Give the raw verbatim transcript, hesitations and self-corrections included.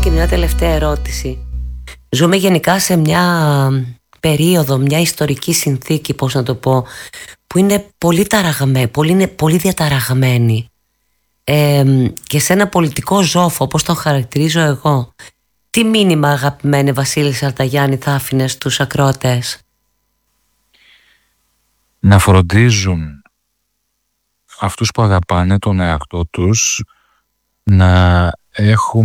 και μια τελευταία ερώτηση. Ζούμε γενικά σε μια περίοδο, μια ιστορική συνθήκη, πώς να το πω, που είναι πολύ ταραγμένη, πολύ, είναι πολύ διαταραγμένη. Ε, και σε ένα πολιτικό ζόφο, όπως τον χαρακτηρίζω εγώ, τι μήνυμα, αγαπημένη Βασίλη Σαρταγιάννη, θα άφηνες στους ακροατές? Να φροντίζουν αυτούς που αγαπάνε τον εαυτό τους να έχουν